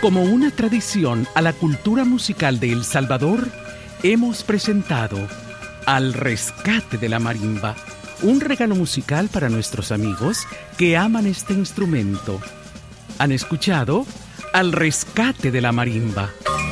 Como una tradición a la cultura musical de El Salvador, hemos presentado Al Rescate de la Marimba, un regalo musical para nuestros amigos que aman este instrumento. Han escuchado Al Rescate de la Marimba.